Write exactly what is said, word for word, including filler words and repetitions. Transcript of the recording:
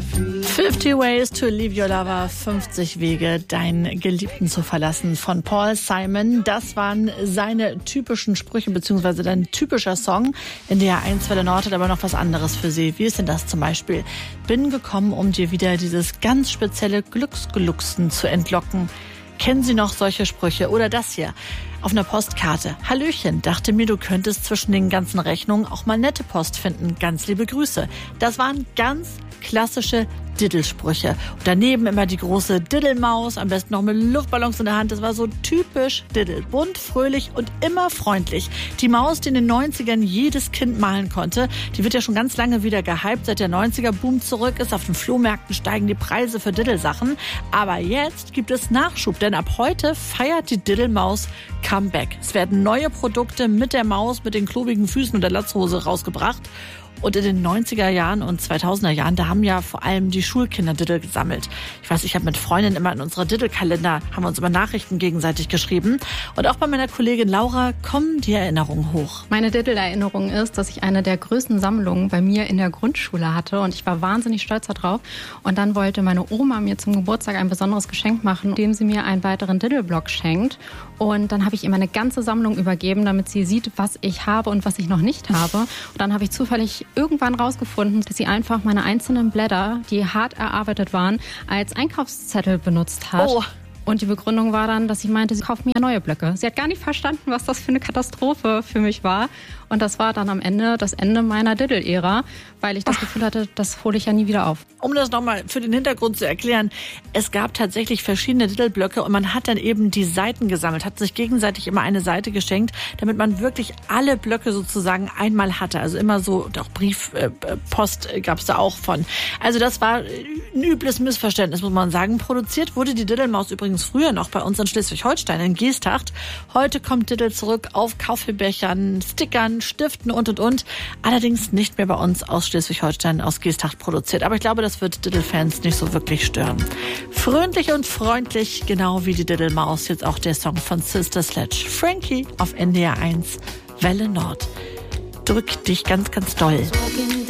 fifty Ways to Leave Your Lover, fünfzig Wege, deinen Geliebten zu verlassen, von Paul Simon. Das waren seine typischen Sprüche, beziehungsweise dein typischer Song. In der eins Welle Nord hat aber noch was anderes für Sie. Wie ist denn das zum Beispiel? Bin gekommen, um dir wieder dieses ganz spezielle Glücksgelucksen zu entlocken. Kennen Sie noch solche Sprüche? Oder das hier auf einer Postkarte. Hallöchen, dachte mir, du könntest zwischen den ganzen Rechnungen auch mal nette Post finden. Ganz liebe Grüße. Das waren ganz klassische Diddelsprüche. Und daneben immer die große Diddelmaus, am besten noch mit Luftballons in der Hand. Das war so typisch Diddel. Bunt, fröhlich und immer freundlich. Die Maus, die in den neunzigern jedes Kind malen konnte, die wird ja schon ganz lange wieder gehypt. Seit der neunziger-Boom zurück ist, auf den Flohmärkten steigen die Preise für Diddelsachen. Aber jetzt gibt es Nachschub, denn ab heute feiert die Diddelmaus Comeback. Es werden neue Produkte mit der Maus, mit den klobigen Füßen und der Latzhose rausgebracht. Und in den neunziger Jahren und zweitausender Jahren, da haben ja vor allem die Schulkinder Diddel gesammelt. Ich weiß, ich habe mit Freundinnen immer in unsere Diddle-Kalender, haben wir uns immer Nachrichten gegenseitig geschrieben. Und auch bei meiner Kollegin Laura kommen die Erinnerungen hoch. Meine Diddle-Erinnerung ist, dass ich eine der größten Sammlungen bei mir in der Grundschule hatte. Und ich war wahnsinnig stolz darauf. Und dann wollte meine Oma mir zum Geburtstag ein besonderes Geschenk machen, indem sie mir einen weiteren Diddle-Block schenkt. Und dann habe ich ihr meine ganze Sammlung übergeben, damit sie sieht, was ich habe und was ich noch nicht habe. Und dann habe ich zufällig irgendwann rausgefunden, dass sie einfach meine einzelnen Blätter, die hart erarbeitet waren, als Einkaufszettel benutzt hat. Oh. Und die Begründung war dann, dass sie meinte, sie kauft mir neue Blöcke. Sie hat gar nicht verstanden, was das für eine Katastrophe für mich war. Und das war dann am Ende das Ende meiner Diddle-Ära, weil ich das Gefühl hatte, das hole ich ja nie wieder auf. Um das nochmal für den Hintergrund zu erklären, es gab tatsächlich verschiedene Diddle-Blöcke und man hat dann eben die Seiten gesammelt, hat sich gegenseitig immer eine Seite geschenkt, damit man wirklich alle Blöcke sozusagen einmal hatte. Also immer so, auch Briefpost äh, gab es da auch von. Also das war ein übles Missverständnis, muss man sagen. Produziert wurde die Diddelmaus übrigens früher noch bei uns in Schleswig-Holstein, in Geesthacht. Heute kommt Diddle zurück auf Kaffeebechern, Stickern, Stiften und, und, und. Allerdings nicht mehr bei uns aus Schleswig-Holstein, aus Geesthacht produziert. Aber ich glaube, das wird Diddle-Fans nicht so wirklich stören. Fröhlich und freundlich, genau wie die Diddelmaus, jetzt auch der Song von Sister Sledge. Frankie auf N D R eins, Welle Nord. Drück dich ganz, ganz doll.